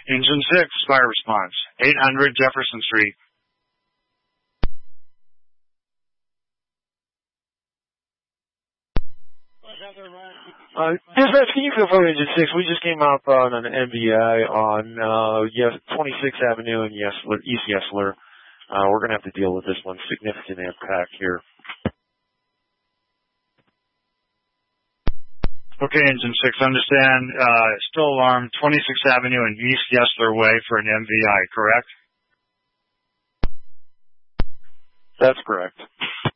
Engine 6, fire response. 800 Jefferson Street. Dispatch, can you confirm Engine 6? We just came up on an MVI on 26th Avenue in East Yesler. We're going to have to deal with this one. Significant impact here. Okay, Engine 6, understand. Still alarmed, 26th Avenue and East Yesler Way for an MVI, correct? That's correct.